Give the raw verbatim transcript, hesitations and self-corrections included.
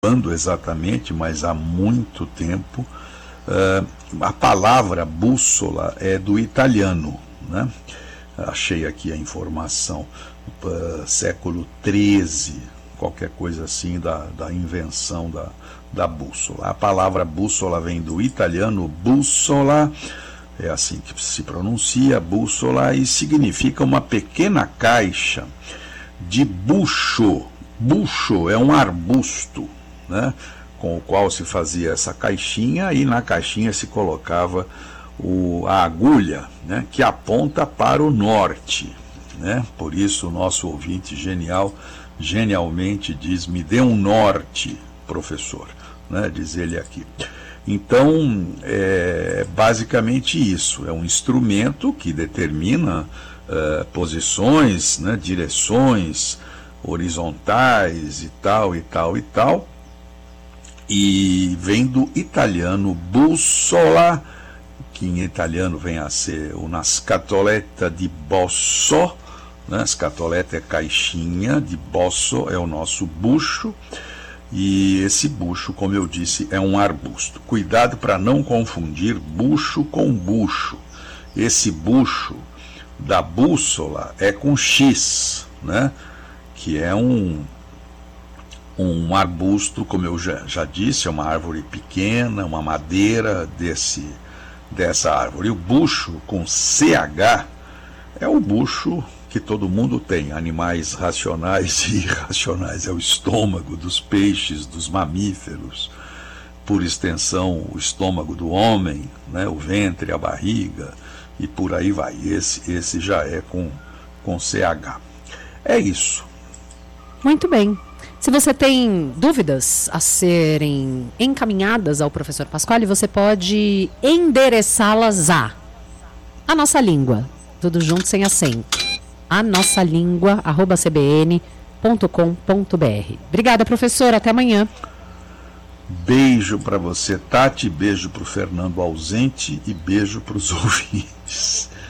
quando exatamente, mas há muito tempo. Uh, a palavra bússola é do italiano, né? Achei aqui a informação, uh, século treze, qualquer coisa assim, da, da invenção da, da bússola. A palavra bússola vem do italiano bússola, é assim que se pronuncia, bússola, e significa uma pequena caixa de bucho. Bucho é um arbusto, né, com o qual se fazia essa caixinha, e na caixinha se colocava o, a agulha, né, que aponta para o norte, né? Por isso o nosso ouvinte genial, genialmente diz: me dê um norte, professor, né, diz ele aqui. Então, é basicamente isso, é um instrumento que determina uh, posições, né, direções horizontais e tal, e tal, e tal, e vem do italiano bussola, que em italiano vem a ser una scatoletta di bosso, né? Scatoletta é caixinha, de bosso é o nosso bucho, e esse bucho, como eu disse, é um arbusto. Cuidado para não confundir bucho com bucho. Esse bucho da bússola é com X, né? Que é um, um arbusto, como eu já, já disse, é uma árvore pequena, uma madeira desse, dessa árvore. E o bucho com C H é o bucho que todo mundo tem, animais racionais e irracionais, é o estômago dos peixes, dos mamíferos, por extensão o estômago do homem, né, o ventre, a barriga, e por aí vai. Esse, esse já é com, com C H. É isso. Muito bem. Se você tem dúvidas a serem encaminhadas ao professor Pasquale, você pode endereçá-las a a nossa língua, tudo junto sem acento, a nossa língua, arroba c b n ponto com ponto b r. Obrigada, professor. Até amanhã. Beijo para você, Tati, beijo para o Fernando ausente e beijo para os ouvintes.